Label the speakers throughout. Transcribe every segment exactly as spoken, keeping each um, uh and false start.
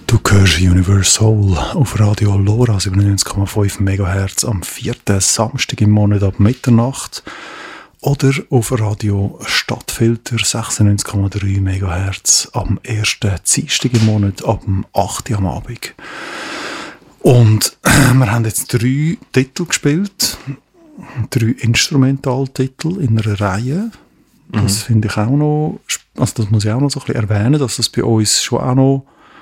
Speaker 1: Du hörst Universal auf Radio LoRa siebenundneunzig Komma fünf Megahertz am vierten Samstag im Monat ab Mitternacht oder auf Radio Stadtfilter sechsundneunzig Komma drei Megahertz am ersten Dienstag im Monat ab dem acht Uhr am Abend. Und äh, wir haben jetzt drei Titel gespielt, drei Instrumentaltitel in einer Reihe. Das mhm. finde ich auch noch, also das muss ich auch noch so ein bisschen erwähnen, dass das bei uns schon auch noch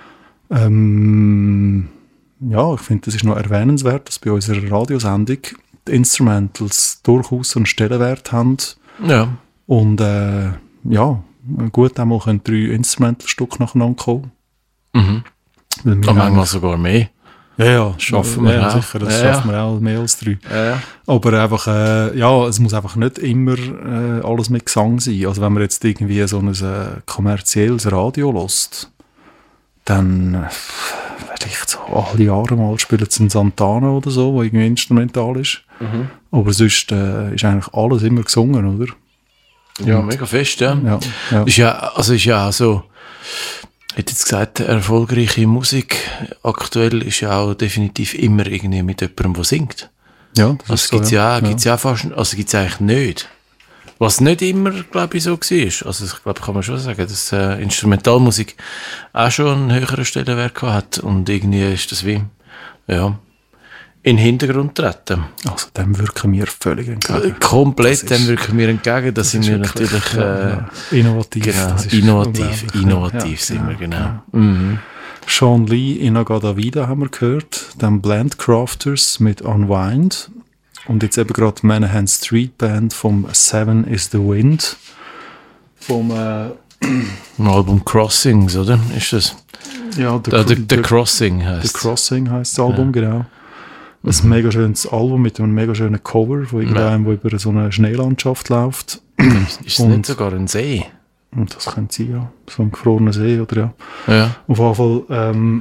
Speaker 1: Ähm, ja, ich finde, das ist noch erwähnenswert, dass bei unserer Radiosendung die Instrumentals durchaus einen Stellenwert haben.
Speaker 2: Ja.
Speaker 1: Und äh, ja, gut, einmal können drei Instrumentalstücke nacheinander kommen.
Speaker 2: Mhm. Und manchmal sogar mehr.
Speaker 1: Ja, ja,
Speaker 2: schaffen wir
Speaker 1: ja,
Speaker 2: auch.
Speaker 1: sicher, das
Speaker 2: ja,
Speaker 1: schaffen wir auch mehr als drei.
Speaker 2: Ja, ja.
Speaker 1: Aber einfach, äh, ja, es muss einfach nicht immer äh, alles mit Gesang sein. Also wenn man jetzt irgendwie so ein äh, kommerzielles Radio hört, dann äh, vielleicht so alle Jahre mal spielen sie einen Santana oder so, wo irgendwie instrumental ist. Mhm. Aber sonst äh, ist eigentlich alles immer gesungen, oder?
Speaker 2: Ja,
Speaker 1: Und,
Speaker 2: mega fest, ja.
Speaker 1: ja, ja.
Speaker 2: Ist ja, also ist ja auch so, ich hätte jetzt gesagt, erfolgreiche Musik aktuell ist ja auch definitiv immer irgendwie mit jemandem, der singt.
Speaker 1: Ja, das
Speaker 2: also
Speaker 1: ist so,
Speaker 2: gibt's
Speaker 1: ja.
Speaker 2: ja, gibt's ja. ja fast, also gibt's eigentlich nicht. Was nicht immer, glaube ich, so war. Also ich glaube, kann man schon sagen, dass äh, Instrumentalmusik auch schon einen höheren Stellenwert hat und irgendwie ist das wie, ja, in den Hintergrund treten.
Speaker 1: Also dem wirken wir völlig entgegen.
Speaker 2: Äh, komplett,
Speaker 1: ist,
Speaker 2: dem wirken wir entgegen. Da sind wir
Speaker 1: wirklich,
Speaker 2: natürlich
Speaker 1: äh,
Speaker 2: äh,
Speaker 1: innovativ.
Speaker 2: Genau,
Speaker 1: das ist
Speaker 2: innovativ, innovativ
Speaker 1: ja,
Speaker 2: sind
Speaker 1: ja,
Speaker 2: wir, genau.
Speaker 1: Ja.
Speaker 2: Mhm.
Speaker 1: Sean Lee, Inagada Vida haben wir gehört, dann Blend Crafters mit Unwind und jetzt eben gerade Manahan Street Band vom Seven is the Wind vom äh,
Speaker 2: ein Album Crossings, oder? Ist das?
Speaker 1: Ja,
Speaker 2: The, the, the, the Crossing heißt
Speaker 1: The Crossing heisst das Album, ja. Genau. Ein
Speaker 2: mhm.
Speaker 1: mega schönes Album mit einem mega schönen Cover, wo irgendeinem, ja. wo über so eine Schneelandschaft läuft.
Speaker 2: Ist es nicht sogar ein See?
Speaker 1: Und das könnte sein, ja. So ein gefrorener See, oder ja.
Speaker 2: Ja.
Speaker 1: Auf jeden Fall, ähm,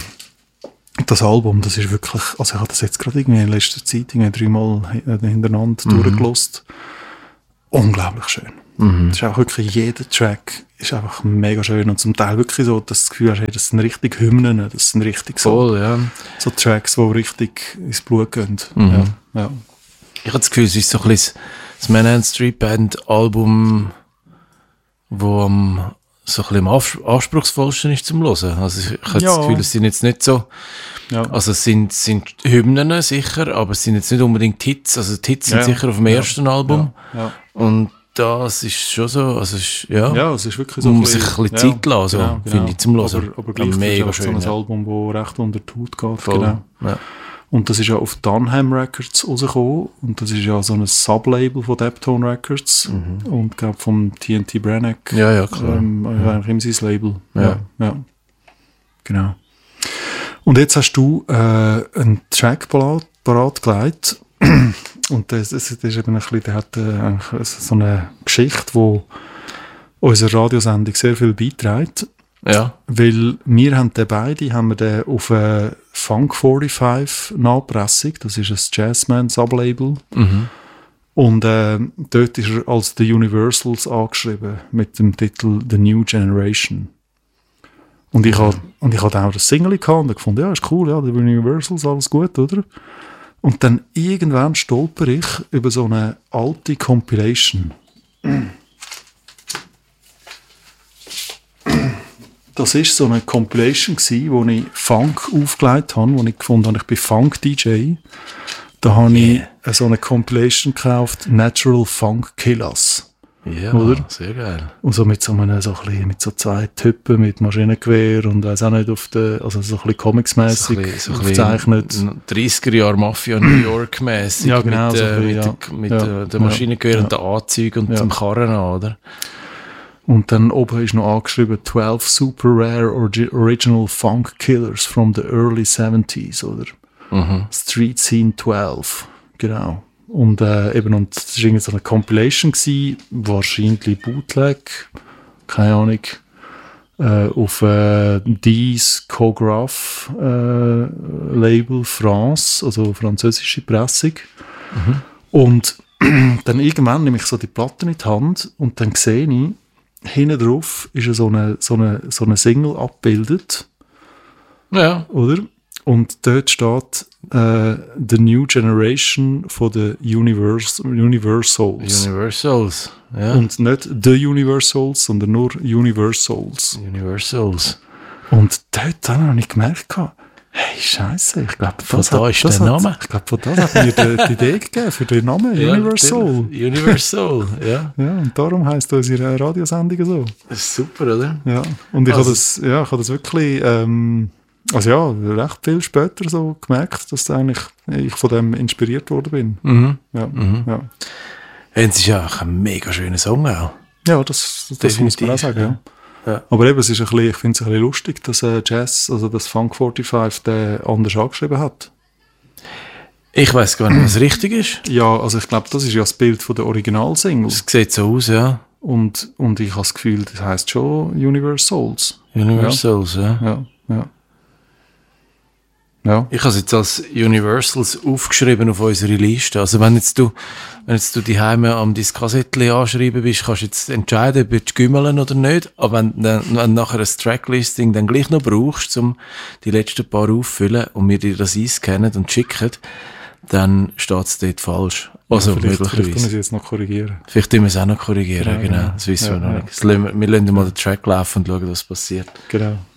Speaker 1: das Album, das ist wirklich, also ich habe das jetzt gerade irgendwie in letzter Zeit irgendwie dreimal hintereinander mhm. durchgelost. Unglaublich schön.
Speaker 2: Mhm.
Speaker 1: Das ist auch wirklich, jeder Track ist einfach mega schön und zum Teil wirklich so, dass du das Gefühl hast, hey, das sind richtig Hymnen, das sind richtig so,
Speaker 2: Voll, ja.
Speaker 1: so Tracks, die richtig ins Blut gehen.
Speaker 2: Mhm.
Speaker 1: Ja, ja.
Speaker 2: Ich habe das Gefühl, es ist so ein bisschen das Manahan Street Band Album, wo am so ein bisschen am anspruchsvollsten ist zum Hören. Also ich, ich habe ja. das Gefühl, es sind jetzt nicht so, ja. also es sind, sind Hymnen sicher, aber es sind jetzt nicht unbedingt Hits. Also die Hits sind ja. sicher auf dem ja. ersten Album.
Speaker 1: Ja. Ja.
Speaker 2: Und das ist schon so, also es ist, ja,
Speaker 1: ja, es ist wirklich so
Speaker 2: man muss sich ein bisschen Zeit
Speaker 1: ja,
Speaker 2: lassen,
Speaker 1: genau,
Speaker 2: finde ich, zum Hören.
Speaker 1: Aber, aber gleichzeitig
Speaker 2: mega
Speaker 1: auch
Speaker 2: schön,
Speaker 1: so ein
Speaker 2: ja.
Speaker 1: Album, das recht unter die Haut geht.
Speaker 2: Voll.
Speaker 1: Genau.
Speaker 2: Ja.
Speaker 1: Und das ist ja auf Dunham Records rausgekommen. Und das ist ja so ein Sublabel von Deptone Records. Mhm. Und ich glaube vom T N T Branagh.
Speaker 2: Ja, ja, klar.
Speaker 1: Ähm, ja. Eigentlich immer sein Label.
Speaker 2: Ja.
Speaker 1: ja. Ja. Genau. Und jetzt hast du äh, einen Track parat gelegt. Und das, das, das ist eben ein bisschen, der hat äh, so eine Geschichte, die unserer Radiosendung sehr viel beiträgt.
Speaker 2: Ja.
Speaker 1: Weil wir haben den beide haben wir den auf eine Funk fünfundvierzig Nachpressung, das ist ein Jazzman-Sublabel.
Speaker 2: Mhm.
Speaker 1: Und äh, dort ist er als The Universals angeschrieben mit dem Titel The New Generation. Und ich hatte und ich hatte auch das Single gehabt und ich fand, ja, ist cool, ja, The Universals, alles gut, oder? Und dann irgendwann stolper ich über so eine alte Compilation. Das war so eine Compilation, wo ich Funk aufgelegt habe, wo ich gefunden habe, ich bin Funk-D J. Da habe yeah. ich so eine Compilation gekauft, Natural Funk Killers.
Speaker 2: Ja,
Speaker 1: oder?
Speaker 2: Sehr geil.
Speaker 1: Und so mit so einem, so ein bisschen, mit so zwei Typen mit Maschinengewehr und weiss auch nicht auf der, also so ein bisschen comicsmässig
Speaker 2: so
Speaker 1: aufgezeichnet.
Speaker 2: dreißiger Jahre Mafia New York mäßig.
Speaker 1: Ja, genau.
Speaker 2: Mit,
Speaker 1: So
Speaker 2: äh,
Speaker 1: bisschen,
Speaker 2: mit,
Speaker 1: ja.
Speaker 2: mit
Speaker 1: ja.
Speaker 2: äh, dem Maschinengewehr
Speaker 1: ja.
Speaker 2: und den Anzügen und
Speaker 1: ja.
Speaker 2: dem Karren an, oder?
Speaker 1: Und dann oben ist noch angeschrieben twelve super rare orgi- original funk killers from the early seventies, oder?
Speaker 2: Mhm.
Speaker 1: Street Scene zwölf, genau. Und äh, eben, und das war irgendwie so eine Compilation gewesen, wahrscheinlich Bootleg, keine Ahnung, äh, auf äh, Dies Cograph äh, Label France, also französische Pressung.
Speaker 2: Mhm.
Speaker 1: Und dann irgendwann nehme ich so die Platte in die Hand und dann sehe ich, hinten drauf ist so eine, so eine, so eine Single abgebildet.
Speaker 2: Ja.
Speaker 1: Oder? Und dort steht äh, The New Generation von den Universe, Universals.
Speaker 2: Universals, ja.
Speaker 1: Und nicht The Universals, sondern nur Universals.
Speaker 2: Universals.
Speaker 1: Und dort habe ich gemerkt, hey, Scheiße, ich glaube,
Speaker 2: von da hat, ist der Name.
Speaker 1: Hat, ich glaube, von da hat mir die, die Idee gegeben für den Namen
Speaker 2: ja,
Speaker 1: Universal.
Speaker 2: Universal, ja.
Speaker 1: Ja, und darum heisst unsere Radiosendung so.
Speaker 2: Das ist super, oder?
Speaker 1: Ja, und ich
Speaker 2: also,
Speaker 1: habe das, ja, ich habe das wirklich, ähm, also ja, recht viel später so gemerkt, dass eigentlich ich von dem inspiriert worden bin.
Speaker 2: Mhm.
Speaker 1: Ja,
Speaker 2: mhm.
Speaker 1: ja.
Speaker 2: Es ist ja auch ein mega schöner Song auch.
Speaker 1: Ja, das, das muss man auch sagen, ja.
Speaker 2: Ja.
Speaker 1: Aber eben, es ist ein bisschen, ich finde es ein bisschen lustig, dass äh, Jazz, also das Funk fünfundvierzig, den anders angeschrieben hat.
Speaker 2: Ich weiss gar nicht, was richtig ist.
Speaker 1: Ja, also ich glaube, das ist ja das Bild von der Originalsingle.
Speaker 2: Es sieht so aus, ja.
Speaker 1: Und, und ich habe das Gefühl, das heisst schon Universals.
Speaker 2: Universals, ja.
Speaker 1: Ja, ja. ja. Ja.
Speaker 2: Ich habe es jetzt als Universals aufgeschrieben auf unsere Liste. Also wenn jetzt du, wenn jetzt du die Heime am dein Kassettchen anschreiben bist, kannst du jetzt entscheiden, ob du gümmeln oder nicht. Aber wenn du wenn nachher ein Tracklisting dann gleich noch brauchst, um die letzten paar auffüllen und wir dir das einscannen und schicken, dann steht es dort falsch. Also
Speaker 1: ja, vielleicht,
Speaker 2: möglicherweise.
Speaker 1: Vielleicht können wir es jetzt noch korrigieren.
Speaker 2: Vielleicht müssen wir es auch noch korrigieren, genau. genau. Das wissen
Speaker 1: ja,
Speaker 2: wir noch
Speaker 1: ja.
Speaker 2: nicht. Wir lassen, wir lassen mal den Track laufen und schauen, was passiert.
Speaker 1: Genau.